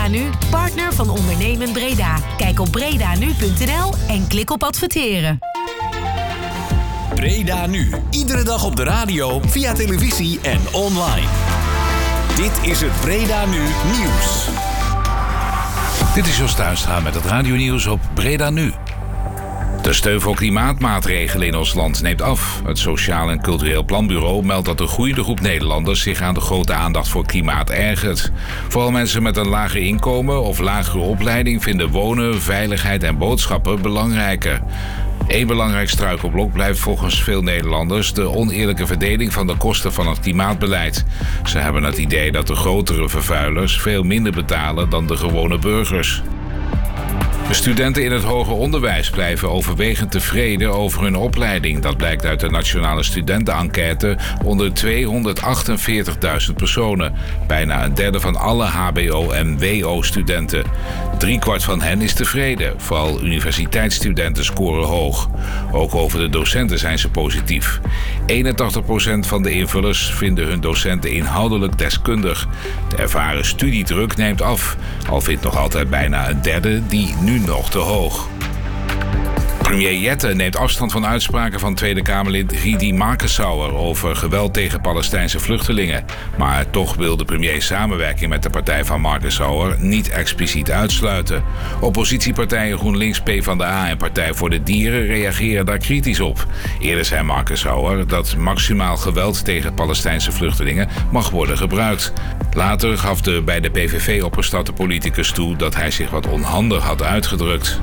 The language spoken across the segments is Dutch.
Breda Nu, partner van Ondernemend Breda. Kijk op bredanu.nl en klik op adverteren. Breda Nu. Iedere dag op de radio, via televisie en online. Dit is het Breda Nu nieuws. Dit is Jos Tuinstra met het radionieuws op Breda Nu. De steun voor klimaatmaatregelen in ons land neemt af. Het Sociaal en Cultureel Planbureau meldt dat de groeiende groep Nederlanders zich aan de grote aandacht voor klimaat ergert. Vooral mensen met een lager inkomen of lagere opleiding vinden wonen, veiligheid en boodschappen belangrijker. Eén belangrijk struikelblok blijft volgens veel Nederlanders de oneerlijke verdeling van de kosten van het klimaatbeleid. Ze hebben het idee dat de grotere vervuilers veel minder betalen dan de gewone burgers. De studenten in het hoger onderwijs blijven overwegend tevreden over hun opleiding. Dat blijkt uit de Nationale Studentenenquête onder 248.000 personen. Bijna een derde van alle hbo- en wo-studenten. 3/4 van hen is tevreden. Vooral universiteitsstudenten scoren hoog. Ook over de docenten zijn ze positief. 81% van de invullers vinden hun docenten inhoudelijk deskundig. De ervaren studiedruk neemt af. Al vindt nog altijd bijna een derde die nu nog te hoog. Premier Jette neemt afstand van uitspraken van Tweede Kamerlid Ridi Markensauer over geweld tegen Palestijnse vluchtelingen. Maar toch wil de premier samenwerking met de partij van Markensauer niet expliciet uitsluiten. Oppositiepartijen GroenLinks, PvdA en Partij voor de Dieren reageren daar kritisch op. Eerder zei Markensauer dat maximaal geweld tegen Palestijnse vluchtelingen mag worden gebruikt. Later gaf de bij de PVV opgestapte politicus toe dat hij zich wat onhandig had uitgedrukt.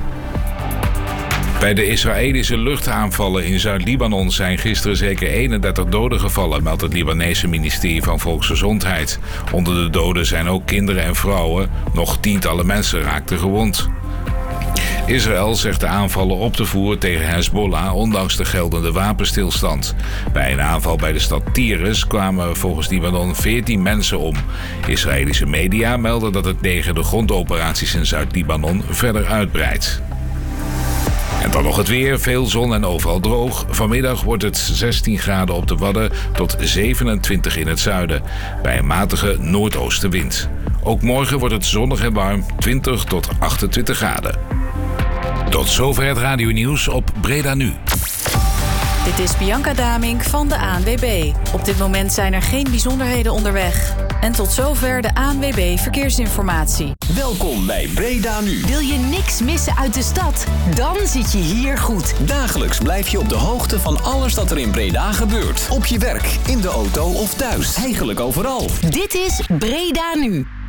Bij de Israëlische luchtaanvallen in Zuid-Libanon zijn gisteren zeker 31 doden gevallen, meldt het Libanese ministerie van Volksgezondheid. Onder de doden zijn ook kinderen en vrouwen. Nog tientallen mensen raakten gewond. Israël zegt de aanvallen op te voeren tegen Hezbollah, ondanks de geldende wapenstilstand. Bij een aanval bij de stad Tiris kwamen volgens Libanon 14 mensen om. Israëlische media melden dat het leger de grondoperaties in Zuid-Libanon verder uitbreidt. En dan nog het weer, veel zon en overal droog. Vanmiddag wordt het 16 graden op de Wadden tot 27 in het zuiden. Bij een matige noordoostenwind. Ook morgen wordt het zonnig en warm, 20 tot 28 graden. Tot zover het radionieuws op Breda Nu. Dit is Bianca Damink van de ANWB. Op dit moment zijn er geen bijzonderheden onderweg. En tot zover de ANWB Verkeersinformatie. Welkom bij Breda Nu. Wil je niks missen uit de stad? Dan zit je hier goed. Dagelijks blijf je op de hoogte van alles dat er in Breda gebeurt. Op je werk, in de auto of thuis. Eigenlijk overal. Dit is Breda Nu.